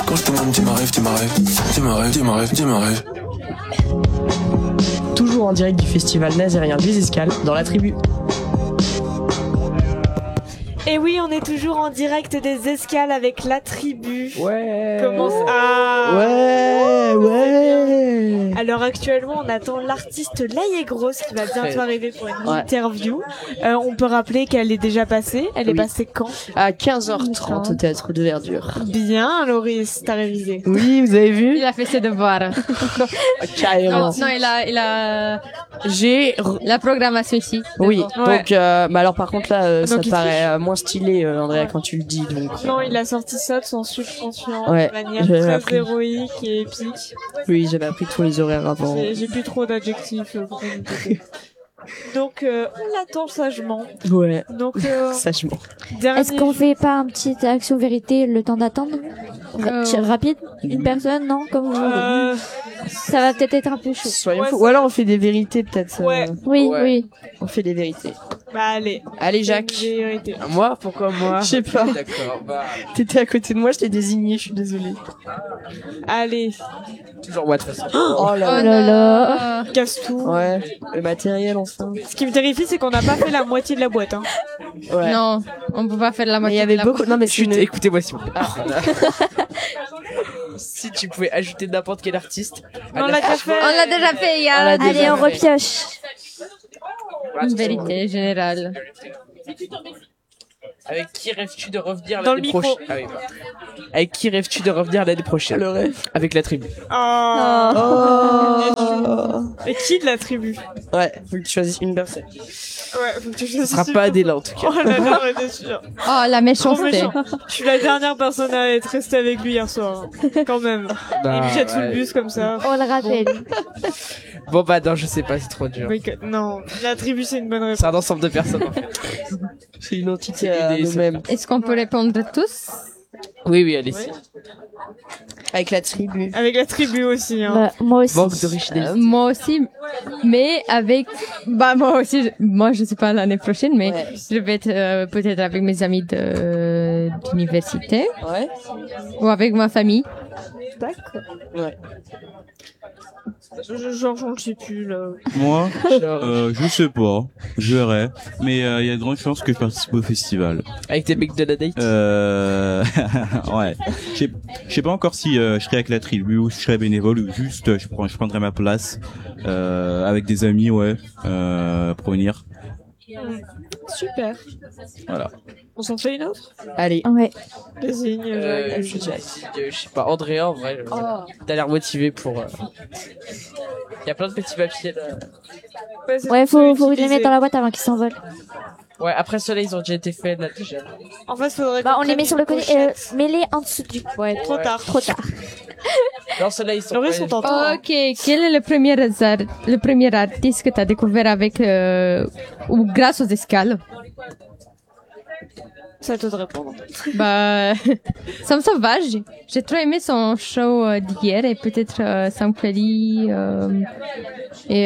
Quand je te demande, tu m'arrives, tu m'arrives. Tu m'arrives, tu m'arrives, tu m'arrives. Toujours en direct du festival nazérien des Escales, dans la tribu. Et oui, on est toujours en direct des Escales avec la tribu. Ouais. Comment ça... Ah. Ouais. Alors actuellement, on attend l'artiste Laïe Grosse qui va bientôt arriver pour une interview. On peut rappeler qu'elle est déjà passée. Elle est passée quand? À 15h30 au Théâtre de Verdure. Bien, Loris, t'as révisé. Oui, vous avez vu? Il a fait ses devoirs. Carrément. Non, il a J'ai... la programmation ici. Oui, Ouais. donc alors par contre là, ça Donc, il paraît moins stylé, Andrea, quand tu le dis. Donc Non, il a sorti ça de son subconscient Ouais, de manière j'avais très appris. héroïque et épique. oui, j'avais appris tous les horaires avant. J'ai plus trop d'adjectifs pour nous aider. Donc, on l'attend sagement. Ouais, Donc, sagement. dernier Est-ce qu'on fait pas un petit action vérité le temps d'attendre rapide? Une personne, non? Comme vous voulez. Ça va peut-être être un peu chaud. Soyons Ouais, fous. ça- Ou alors on fait des vérités peut-être. Ouais. Oui, Ouais. oui. On fait des vérités. Bah, allez. Allez Jacques. J'ai vérité. Moi? Pourquoi moi? Je sais pas. D'accord, bah... T'étais à côté de moi, je t'ai désigné, je suis désolée. Allez. Toujours moi, de toute façon. Oh Oh là là. Casse tout. Ouais, le matériel enfin. Ce qui me terrifie, c'est qu'on n'a pas fait la moitié de la boîte, hein. Ouais. Non, on peut pas faire la Mais il y moitié. avait de la beaucoup. Non mais c'est Chut, une... écoutez-moi s'il vous plaît. Si tu pouvais ajouter n'importe quel artiste. On l'a déjà fait. On l'a déjà fait, il y a Allez, on repioche. une vérité générale. Avec qui rêves-tu de revenir Dans le l'année micro. prochaine? Ah oui, bah. Avec qui rêves-tu de revenir l'année prochaine? Le rêve. Avec la tribu. Oh. Oh. Et qui de la tribu? Ouais, faut que tu choisisses une personne. Ouais, faut que tu Ce choisisses. sera pas Adèle en tout cas. Oh là là, ouais, t'es sûr. Oh, la Trop méchanceté. méchant. Je suis la dernière personne à être restée avec lui hier soir. hein. Quand même. Il me jette sous le bus comme ça. On le rappelle. Bon bah non, je sais pas, c'est trop dur. Non, la tribu c'est une bonne réponse. C'est un ensemble de personnes en fait. C'est une entité C'est à des- nous-mêmes. Est-ce qu'on peut répondre tous? Oui, oui, allez. Ouais. Avec la tribu. Avec la tribu aussi. Hein. Bah, moi aussi. Manque de richesse. Moi aussi, mais avec, moi aussi, moi je sais pas l'année prochaine, mais Ouais. je vais être peut-être avec mes amis d'université Ouais. ou avec ma famille. D'accord. Ouais. Genre, je ne sais plus là. Moi, je sais pas, je verrai, mais il y a de grandes chances que je participe au festival. Avec tes mecs de la date. Ouais. Je sais pas encore si je serai avec la tribu ou si je serai bénévole ou juste je prendrai ma place avec des amis, ouais, pour venir. Super. Voilà. On s'en fait une autre? Allez. Ouais. Désigne. Je sais pas, Andrea en vrai. T'as l'air motivé pour. Il y a plein de petits papiers là. Ouais, faut les mettre dans la boîte avant qu'ils s'envolent. Ouais, après ceux-là ils ont déjà été faits là déjà. En fait, faudrait. Bah, qu'on on les met prenne sur le une côté, pochette. mets-les en dessous du. Ouais, Trop tard. trop tard. Non, ceux-là ils sont. Laurie, pas- sont en temps. Ok, quel est le premier artiste que t'as découvert avec ou grâce aux escales? C'est à toi de répondre. Bah, Sam Sauvage. J'ai trop aimé son show d'hier et peut-être Sam Kelly et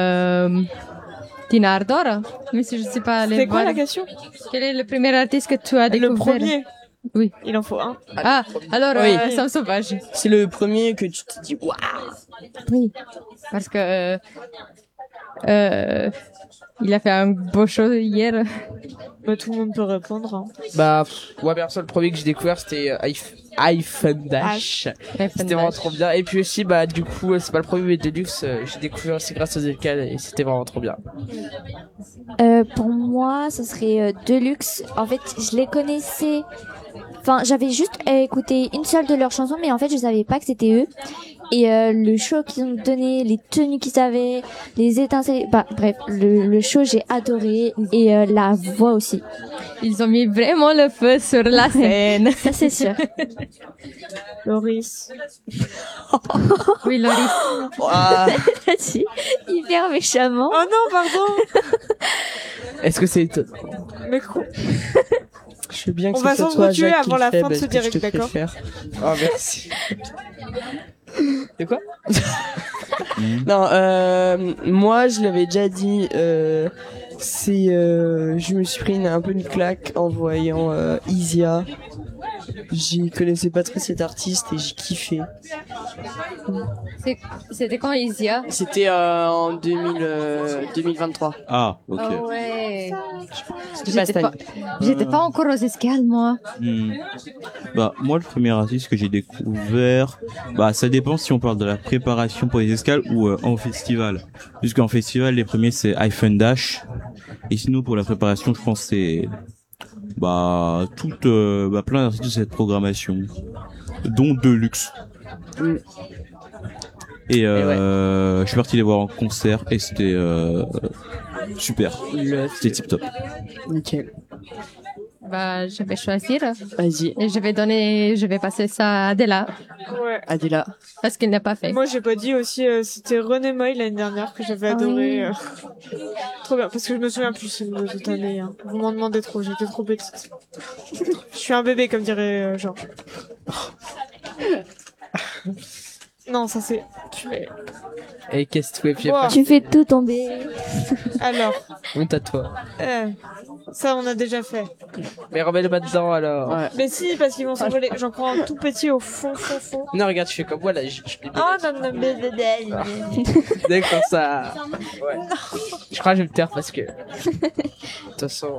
Tina Ardora. Mais si je sais pas les C'est quoi voir. la question? Quel est le premier artiste que tu as Le découvert? premier. Oui. Il en faut un. Ah, alors Oui. Sam Sauvage. C'est le premier que tu te dis waouh. Oui. Parce que il a fait un beau show hier. Bah, tout le monde peut répondre. Hein. Bah, ouais, perso, le premier que j'ai découvert c'était iPhone Dash. C'était vraiment trop bien. Et puis aussi, bah, du coup, c'est pas le premier, mais Deluxe, j'ai découvert aussi grâce aux escales et c'était vraiment trop bien. Pour moi, ce serait Deluxe. En fait, je les connaissais. Enfin, j'avais juste écouté une seule de leurs chansons, mais en fait, je savais pas que c'était eux. Et le show qu'ils ont donné, les tenues qu'ils avaient, les étincelles, bah bref, le show j'ai adoré et la voix aussi. Ils ont mis vraiment le feu sur la scène. Ça c'est sûr. Loris. Oui, Loris. Si, hyper méchamment. Oh non, pardon. Est-ce que c'est étonnant? Mais quoi? Je veux bien que On va ce soit toi, s'entretuer Jacques, qui avant le la fait, fin de parce ce que direct, je te d'accord? préfère. Oh, merci. De quoi? Non, moi, je l'avais déjà dit, je me suis pris un peu une claque en voyant Isia. J'y connaissais pas trop cet artiste et j'ai kiffé. C'était quand Isia? C'était en 2023. Ah, ok. Oh ouais. C'était pas cette année. J'étais pas encore aux escales, moi. Bah, moi, le premier artiste que j'ai découvert, bah, ça dépend si on parle de la préparation pour les escales ou en festival. Puisqu'en festival, les premiers, c'est iPhone Dash. Et sinon, pour la préparation, je pense que c'est, bah, plein d'artistes de cette programmation. Dont Deluxe. Et je suis parti les voir en concert et c'était super. C'était tip top. Nickel. Bah, je vais choisir. Vas-y. Et je vais passer ça à Adela. Ouais. Adela. Parce qu'elle n'a pas fait. Moi, j'ai pas dit aussi, c'était René Moy l'année dernière que j'avais adoré. Trop bien, parce que je me souviens plus cette année. Hein. Vous m'en demandez trop, j'étais trop petite. Je suis un bébé, comme dirait Georges. Non, ça c'est... Et qu'est-ce que tu fais, puis Wow. après, Tu fais tout tomber. Alors, honte à toi. ça on a déjà fait. Mais remets-le pas dedans, alors. Ouais. Mais si, parce qu'ils vont s'envoler. J'en prends un tout petit au fond. Non, regarde, tu fais comme moi, là, je Oh non, mais... dès comme ça. Ouais. Je crois que je vais me taire parce que. De toute façon.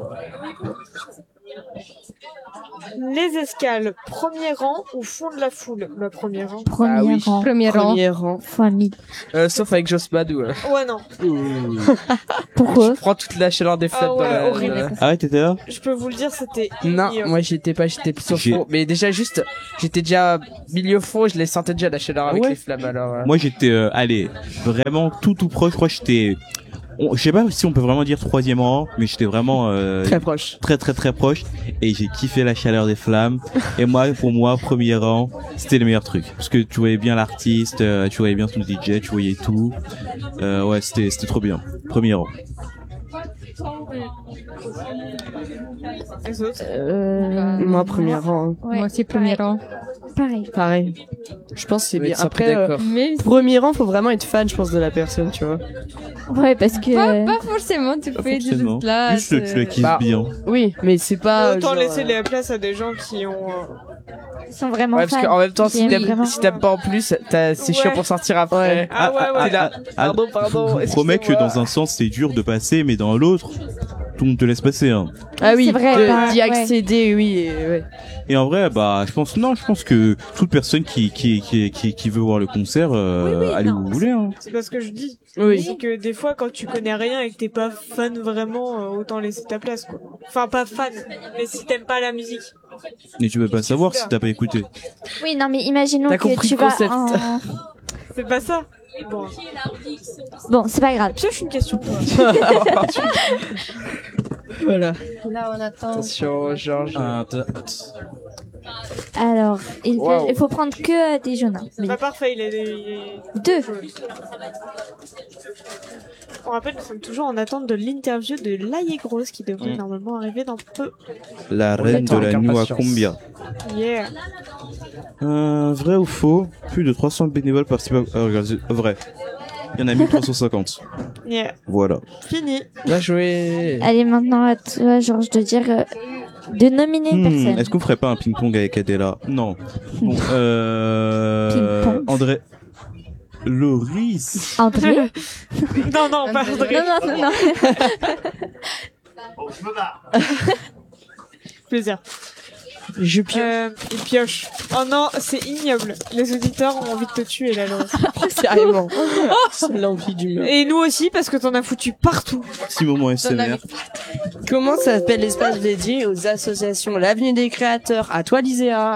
Les escales, premier rang ou fond de la foule? Le premier rang. Premier oui. rang. Premier rang. Premier rang. Fois 1000. Sauf avec Joss Badou. Ouais, non. Pourquoi? Prends toute la chaleur des flammes Ah ouais, dans la. horrible. Ah ouais, t'étais là? Je peux vous le dire, c'était... Non, ignoble. moi j'étais pas, j'étais plus au J'ai- fond. Mais déjà juste, j'étais déjà milieu fond, je les sentais déjà la chaleur avec Ouais. les flammes alors. Moi, j'étais, allez, vraiment tout proche. Je crois que j'étais, je sais pas si on peut vraiment dire troisième rang, mais j'étais vraiment Très proche. très proche. Et j'ai kiffé la chaleur des flammes. Et moi, pour moi, premier rang, c'était le meilleur truc. Parce que tu voyais bien l'artiste, tu voyais bien son DJ, tu voyais tout. Ouais, c'était trop bien. Premier rang. Les autres. Moi, premier rang. Ouais, Moi aussi, premier rang. Pareil. Pareil. Je pense que c'est On va bien. être simple, Après, d'accord. Mais premier rang, faut vraiment être fan, je pense, de la personne, tu vois. Ouais, parce que... pas forcément, tu Pas fais du forcément. là. Juste, tu la kiffes Bah, bien. Oui, mais c'est pas. Autant genre, laisser la place à des gens qui ont... Ils sont vraiment Ouais, parce fans. qu'en même temps, si Ils t'aimes, aiment vraiment. si t'aimes pas en plus, c'est chiant Ouais. pour sortir après. Ah ouais, T'es là. Pardon, Je vous promets que excusez-moi. dans un sens, c'est dur de passer, mais dans l'autre, tout le monde te laisse passer, hein. Ah oui, C'est vrai, bah, d'y ouais. accéder, oui. Ouais. Et en vrai, bah, je pense que toute personne qui veut voir le concert, allez où vous voulez, hein. C'est pas ce que je dis. Oui. C'est que des fois, quand tu connais rien et que t'es pas fan vraiment, autant laisser ta place, quoi. Enfin, pas fan, mais si t'aimes pas la musique. Mais tu peux pas savoir si t'as pas écouté. Oui, non, mais imaginons T'as que compris tu le vas concept. en... C'est pas ça. Bon. Bon, c'est pas grave. Pioche une question. Voilà. Là, on attend. Attention, Georges. Alors, Wow. il faut prendre que des jeunes. Hein. C'est pas parfait, il est... Deux. On rappelle, nous sommes toujours en attente de l'interview de Laïe Grosse qui devrait normalement arriver dans peu. La reine de attend la avec nuit à impatience. combien? Yeah. Vrai ou faux? Plus de 300 bénévoles participent à... regarde, c'est vrai. Il y en a 1350. Yeah. Voilà. Fini. Bien joué. Allez, maintenant à toi, Georges, de dire... de nominer une personne. Est-ce qu'on ferait pas un ping-pong avec Adela? Non. Bon, Ping-pong. André... Loris. André. Non, pas André. Non. Plaisir. Je pioche. Il pioche. Oh non, c'est ignoble. Les auditeurs ont envie de te tuer, là, Laurence. Sérieusement. C'est l'envie du mur. Et nous aussi, parce que t'en as foutu partout. Petit moment SMR. Comment s'appelle l'espace dédié aux associations L'Avenue des Créateurs? À toi, Liséa.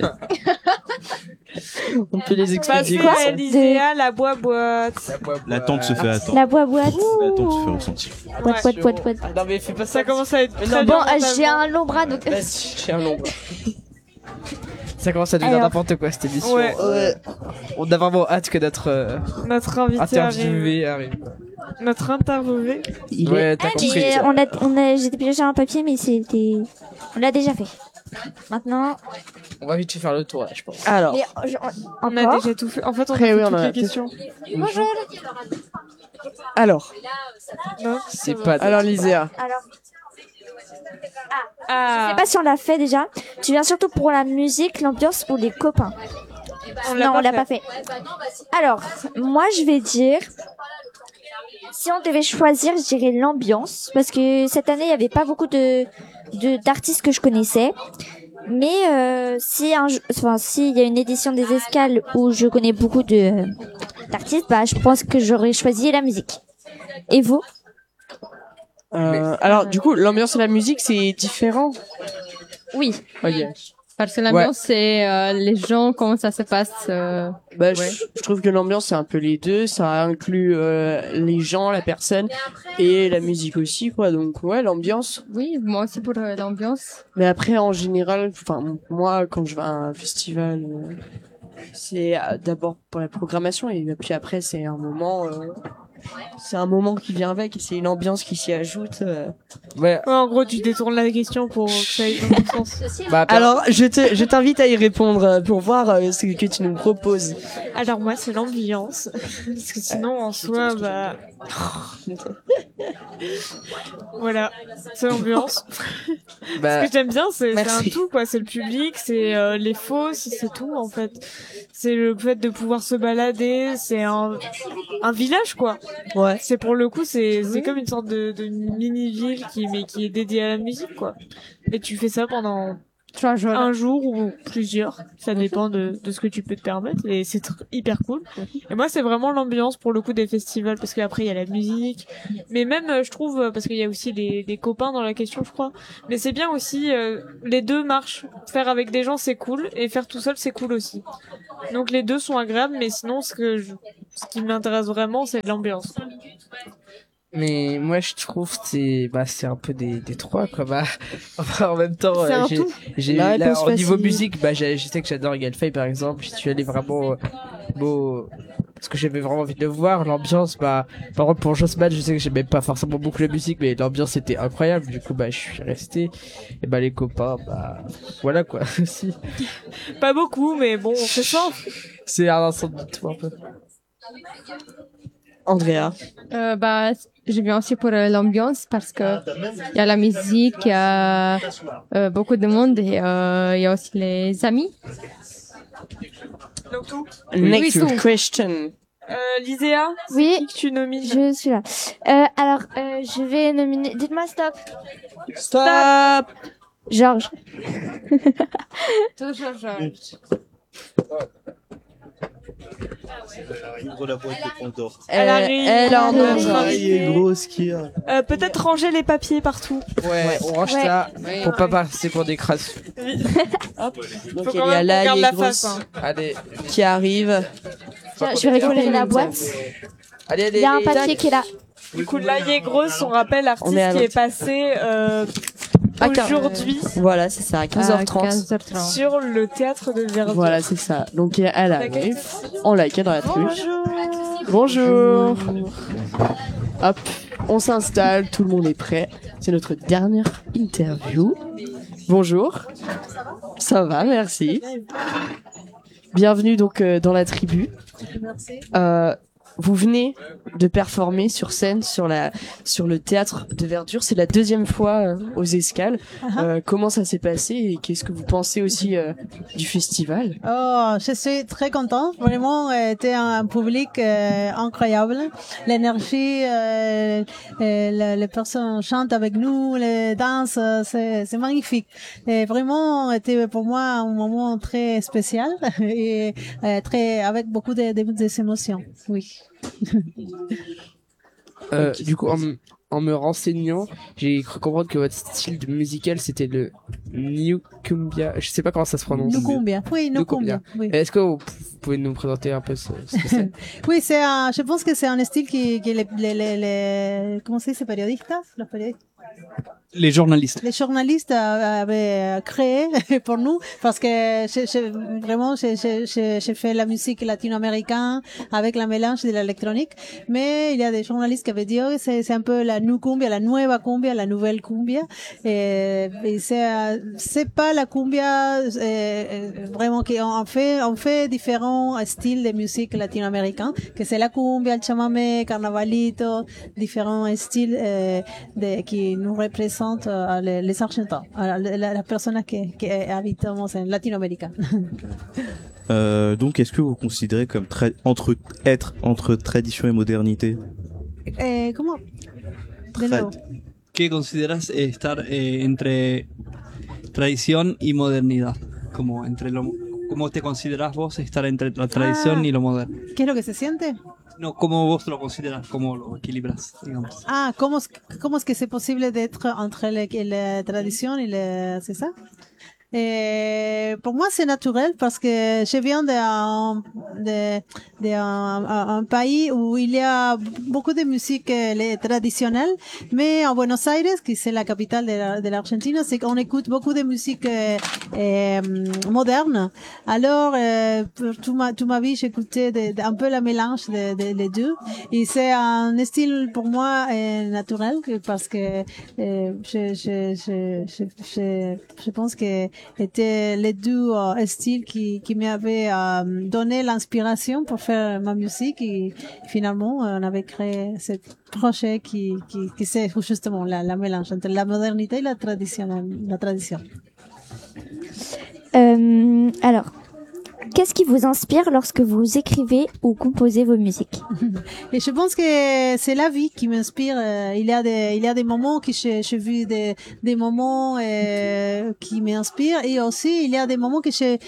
On peut les Parce expliquer. que Lyséa, la boîte. L'attente se fait attendre. La boîte. L'attente se fait ressentir. Boîte. Non, mais fais pas Ça commence à être très Bon, dur j'ai mentalement. un long bras, donc... Vas-y, j'ai un nombre. Ça commence à devenir Alors. n'importe quoi cette émission. Ouais. On a vraiment hâte que notre Notre invité arrive. interviewé arrive. Notre interviewé. Il Ouais, t'as compris. Mais j'ai déjà un papier, mais c'était... On l'a déjà fait. Maintenant... On va vite faire le tour là, je pense. Alors, Mais, On a encore déjà tout fait. En fait, on a Après, fait oui, on toutes en a les fait. questions. alors, Non, C'est ça pas. va. alors Liséa. Alors, Je sais pas si on l'a fait déjà. Tu viens surtout pour la musique, l'ambiance ou les copains? Non, on l'a pas fait. Alors, moi, je vais dire, si on devait choisir, je dirais l'ambiance, parce que cette année, il y avait pas beaucoup d'artistes que je connaissais. Mais s'il y a une édition des escales où je connais beaucoup d'artistes, bah, je pense que j'aurais choisi la musique. Et vous? Alors, du coup, l'ambiance et la musique, c'est différent. Oui. Ok. Parce que l'ambiance, c'est les gens, comment ça se passe. Bah, je trouve que l'ambiance, c'est un peu les deux. Ça inclut les gens, la personne, et la musique aussi, quoi. Donc, ouais, l'ambiance. Oui, moi aussi pour l'ambiance. Mais après, en général, enfin, moi, quand je vais à un festival, c'est d'abord pour la programmation, et puis après, c'est un moment qui vient avec, et c'est une ambiance qui s'y ajoute. Ouais. Ouais, en gros, tu détournes la question pour que ça aille dans ton sens. Bah, Alors, je t'invite à y répondre pour voir ce que tu nous proposes. Alors moi, c'est l'ambiance. Parce que sinon, en soi, bah... voilà, c'est l'ambiance. bah, Ce que j'aime bien, c'est un Merci. tout, quoi. C'est le public, c'est les fosses, c'est tout, en fait. C'est le fait de pouvoir se balader, c'est un village, quoi. Ouais. C'est pour le coup, c'est comme une sorte de mini-ville qui est dédiée à la musique, quoi. Et tu fais ça pendant 3 jours. un jour ou plusieurs, ça dépend de ce que tu peux te permettre, et c'est hyper cool. Et moi, c'est vraiment l'ambiance pour le coup des festivals, parce qu'après il y a la musique, mais même je trouve, parce qu'il y a aussi des copains dans la question, je crois, mais c'est bien aussi, les deux marchent. Faire avec des gens, c'est cool, et faire tout seul, c'est cool aussi. Donc les deux sont agréables, mais sinon ce qui m'intéresse vraiment, c'est l'ambiance. mais moi je trouve que c'est un peu des trois quoi. Bah en même temps C'est un tout. j'ai La là, réponse au niveau facile. musique, bah je sais que j'adore Galfay par exemple. Je suis allé vraiment parce que j'avais vraiment envie de le voir. L'ambiance, bah par contre pour Jossman, je sais que j'aimais pas forcément beaucoup la musique, mais l'ambiance était incroyable. Du coup bah je suis resté. Et bah les copains, bah voilà quoi. Si Pas beaucoup, mais bon, on fait ça. c'est un ensemble de tout un peu. Andrea. Bah, je viens aussi pour l'ambiance parce que il y a la musique, il y a beaucoup de monde et il y a aussi les amis. Donc tout. Next Oui, question. Lyséa, Oui, qui que tu nomines? je suis là. Alors, je vais nominer... Dites-moi stop. Stop. Georges. Toujours Georges. Ouvre la boîte de Pandore. Elle arrive. Elle en Elle a arrive. besoin. Il est gros ce qu'il y a. Peut-être ranger les papiers partout. Ouais, on range Ouais. ça pour pas passer pour des crasses. Donc Faut il quand y a même là qu'on garde les la grosses face, hein. Allez, qui arrivent. Tiens, je vais récupérer la boîte. allez, Il y a un allez. papier qui est là. Du coup, là, il est grosse, on rappelle On l'artiste est à qui est l'autre. passé aujourd'hui Voilà, c'est ça, à 15h30. 15h30. sur le théâtre de Verdun. Voilà, c'est ça. Donc elle arrive. On l'accueille dans la truche. Bonjour. Bonjour. Hop, on s'installe, tout le monde est prêt. C'est notre dernière interview. Bonjour. Ça va, merci. Bienvenue donc dans la tribu. Merci. Vous venez de performer sur scène sur le théâtre de Verdure. C'est la deuxième fois aux Escales. Comment ça s'est passé et qu'est-ce que vous pensez aussi du festival? Oh, je suis très contente. Vraiment, c'était un public incroyable. L'énergie, les personnes chantent avec nous, les danses, c'est magnifique. Et vraiment, c'était pour moi un moment très spécial et très avec beaucoup de émotions. Oui. Du coup, en me renseignant, j'ai cru comprendre que votre style de musical c'était le New Cumbia. Je sais pas comment ça se prononce. Nukumbia. Oui, Nukumbia. Oui. Est-ce que vous pouvez nous présenter un peu ce que c'est? Oui, je pense que c'est un style qui les comment se dice, les periodistas. Les journalistes. Les journalistes avaient créé pour nous parce que vraiment j'ai fait la musique latino-américaine avec la mélange de l'électronique, mais il y a des journalistes qui avaient dit oh, c'est un peu la new cumbia, la nueva cumbia, la nouvelle cumbia et c'est pas la cumbia vraiment qu'on fait différents styles de musique latino-américaine, que c'est la cumbia, el chamamé, carnavalito, différents styles qui nous représentent représente les Argentins, la personne qui habite en Latino-Amérique. Donc, est-ce que vous considérez comme être entre tradition et modernité? ¿Cómo? De nuevo. ¿Qué consideras estar entre tradición y modernidad? ¿Cómo te consideras vos estar entre la tradición y lo moderno? ¿Qué es lo que se siente? No, ¿cómo vos lo consideras? ¿Cómo lo equilibras, digamos? ¿Cómo es que c'est possible d'être entre la tradition et le... C'est ça? Pour moi, c'est naturel parce que je viens d'un pays où il y a beaucoup de musique traditionnelle, mais en Buenos Aires, qui c'est la capitale de l'Argentine, c'est qu'on écoute beaucoup de musique moderne. Alors, pour toute ma vie, j'écoutais un peu la mélange des deux, et c'est un style pour moi naturel parce que je pense que étaient les deux styles qui m'avaient donné l'inspiration pour faire ma musique, et finalement on avait créé ce projet qui c'est justement la mélange entre la modernité et la tradition. Alors, qu'est-ce qui vous inspire lorsque vous écrivez ou composez vos musiques? Et je pense que c'est la vie qui m'inspire. Il y a des moments que j'ai vu des moments qui m'inspirent, et aussi il y a des moments que je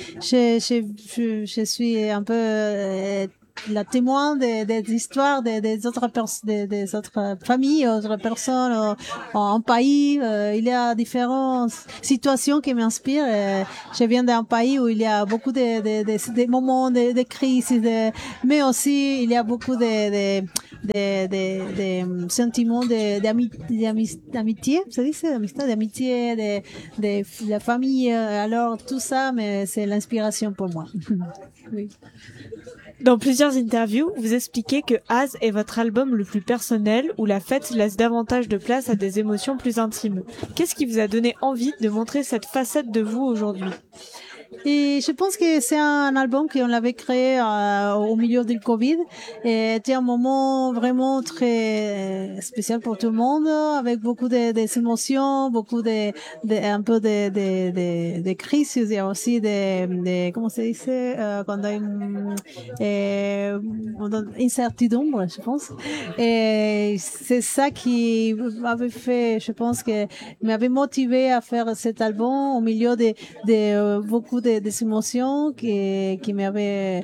suis un peu la témoin des histoires des autres familles, autres personnes, en pays. Il y a différentes situations qui m'inspirent. Je viens d'un pays où il y a beaucoup de moments de crise, mais aussi il y a beaucoup de sentiments d'amitié, ça dit, c'est amitié, d'amitié, de la famille. Alors tout ça, mais c'est l'inspiration pour moi. Oui. Dans plusieurs interviews, vous expliquez que Az est votre album le plus personnel, où la fête laisse davantage de place à des émotions plus intimes. Qu'est-ce qui vous a donné envie de montrer cette facette de vous aujourd'hui? Et je pense que c'est un album qu'on l'avait créé au milieu du Covid, et c'était un moment vraiment très spécial pour tout le monde, avec beaucoup des émotions, beaucoup un peu de crises, il y a aussi comment ça dit, quand il y a une incertidumbre, je pense. Et c'est ça qui m'avait fait, je pense que m'avait motivé à faire cet album au milieu de beaucoup des émotions qui m'avaient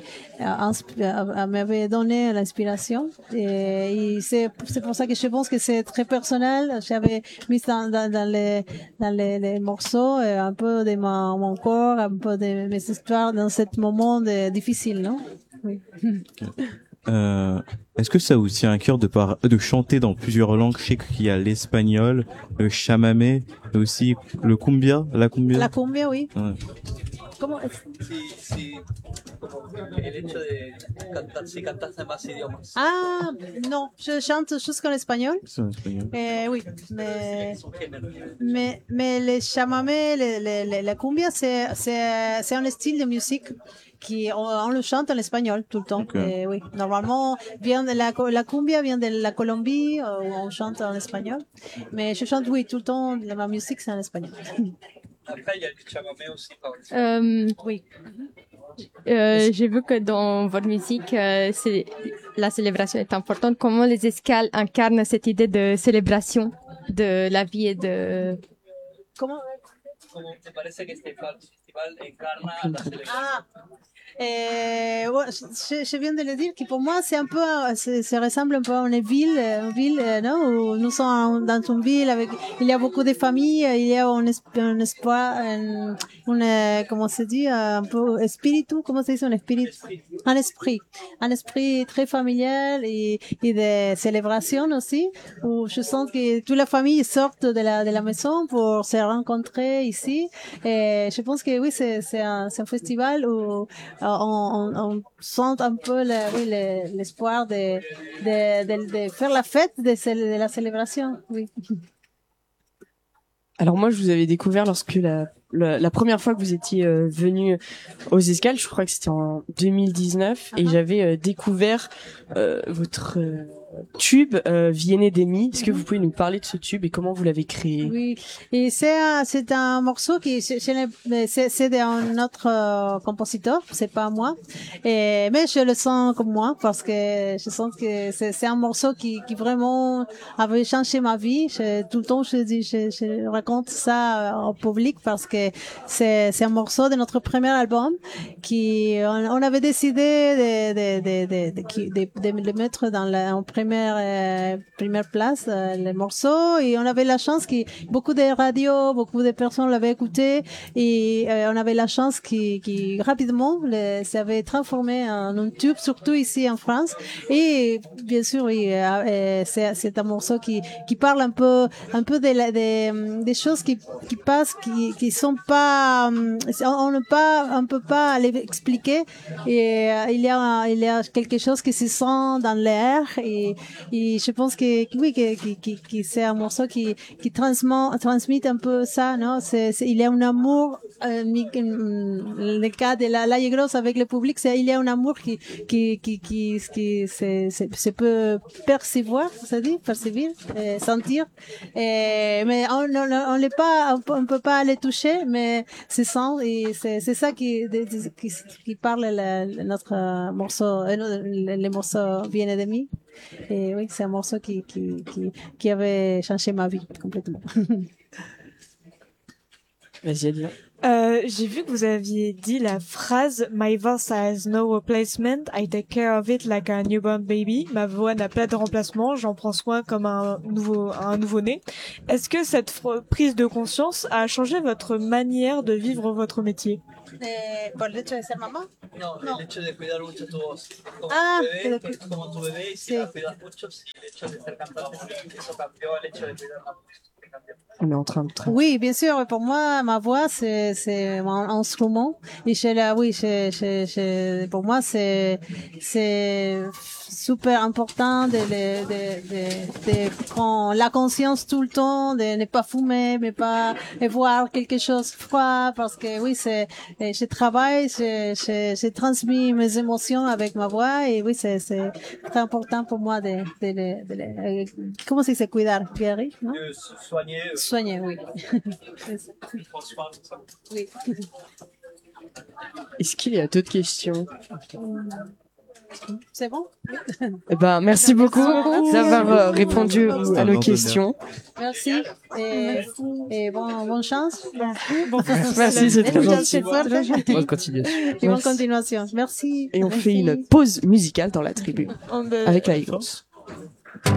donné l'inspiration, et c'est pour ça que je pense que c'est très personnel. J'avais mis dans les morceaux un peu de mon corps, un peu de mes histoires dans ce moment difficile, non? Oui. Est-ce que ça vous tient à cœur de chanter dans plusieurs langues? Je sais qu'il y a l'espagnol, le chamamé, mais aussi le cumbia, la cumbia. La cumbia, oui. Ouais. ¿Cómo? Sí, como el hecho de cantar, si cantas en más idiomas. Ah, non, je chante juste en espagnol. C'est en espagnol. Oui, mais le chamamé, la cumbia, c'est un style de musique on le chante en espagnol tout le temps. Okay. Oui, normalement, la cumbia vient de la Colombie, où on chante en espagnol. Mais je chante, oui, tout le temps, ma musique, c'est en espagnol. Après, il y a le chamamé aussi, par exemple. Oui. J'ai vu que dans votre musique, la célébration est importante. Comment les escales incarnent cette idée de célébration de la vie et de... Comment te parece que este festival encarna la celebración? Je viens de le dire que pour moi, c'est un peu, ça ressemble un peu à une ville, non, où nous sommes dans une ville avec, il y a beaucoup de familles, il y a un espoir, comment se dit, un peu spiritu, comment se dit, un esprit très familial et de célébration aussi, où je sens que toute la famille sort de la maison pour se rencontrer ici. Et je pense que oui, c'est un festival où on sent un peu l'espoir de faire la fête de la célébration. Oui. Alors moi, je vous avais découvert lorsque la première fois que vous étiez venu aux Escales, je crois que c'était en 2019, et j'avais découvert votre tube Viene de mi. Est-ce que vous pouvez nous parler de ce tube et comment vous l'avez créé? Oui, et c'est un morceau qui c'est d'un autre compositeur, c'est pas moi. Mais je le sens comme moi parce que je sens que c'est un morceau qui vraiment avait changé ma vie. Tout le temps je raconte ça au public parce que c'est un morceau de notre premier album qui on avait décidé de le mettre en première place les morceaux, et on avait la chance que beaucoup de radios, beaucoup de personnes l'avaient écouté, et on avait la chance qui rapidement ça avait transformé en un tube, surtout ici en France. Et bien sûr, oui, c'est un morceau qui parle un peu des choses qui passent, qui sont pas, on peut pas les expliquer. Et il y a quelque chose qui se sent dans l'air, et je pense que oui, que c'est un morceau qui transmet un peu ça, non? Il y a un amour, le cas de la Grosse avec le public, il y a un amour qui se peut percevoir, ça dit, percevoir, sentir, mais on peut pas les toucher, mais c'est sent, et c'est ça qui parle notre morceau, les morceaux Viene de mi. Et oui, c'est un morceau qui avait changé ma vie complètement. Vas-y, Adia. J'ai vu que vous aviez dit la phrase My voice has no replacement, I take care of it like a newborn baby. Ma voix n'a pas de remplacement, j'en prends soin comme un nouveau-né. Est-ce que cette prise de conscience a changé votre manière de vivre votre métier? ¿Por el hecho de ser mamá? No, No. el hecho de cuidar mucho tu voz. Como Ah, tu bebé, pero- como tu bebé, y si Sí. la cuidas mucho, si el hecho de ser cantante, eso cambió el hecho de cuidar la voz. Cambió. On est en train de Oui, bien sûr. Pour moi, ma voix, c'est mon instrument. Et pour moi, c'est super important de prendre la conscience tout le temps, de ne pas fumer, mais pas voir quelque chose froid, parce que oui, je travaille, je transmets mes émotions avec ma voix, et oui, c'est très important pour moi comment c'est cuidar, Pierre, non? De soigner, Soigner, oui. prendre soin de ça. Oui. Est-ce qu'il y a d'autres questions? C'est bon? Eh ben, merci beaucoup d'avoir répondu C'était à un nos grand questions. Merci. Et bonne chance. Merci, c'est très gentil. Bonne continuation. Et bonne continuation. Merci. Et on fait Merci. une pause musicale dans la tribu On, avec la Grosse.